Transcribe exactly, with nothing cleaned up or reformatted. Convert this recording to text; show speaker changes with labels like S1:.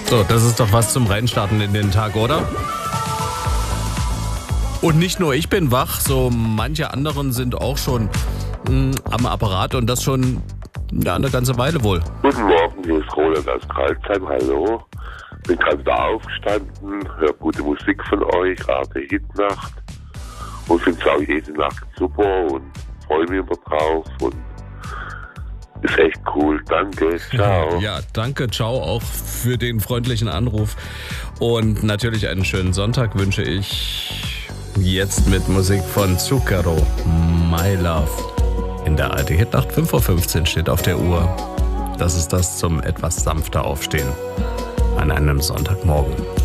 S1: So, das ist doch was zum Reinstarten in den Tag, oder? Und nicht nur ich bin wach, so manche anderen sind auch schon mh, am Apparat und das schon ja, eine ganze Weile wohl.
S2: Guten Morgen, hier ist Roland aus Karlsheim, hallo. Bin gerade da aufgestanden, höre gute Musik von euch, gerade Hitnacht. Und finde es auch jede Nacht super und freue mich immer drauf und ist echt cool. Danke, ciao.
S1: Ja, danke, ciao auch für den freundlichen Anruf. Und natürlich einen schönen Sonntag wünsche ich jetzt mit Musik von Zucchero, My Love. In der A R D-Hitnacht, fünf Uhr fünfzehn steht auf der Uhr. Das ist das zum etwas sanfter Aufstehen an einem Sonntagmorgen.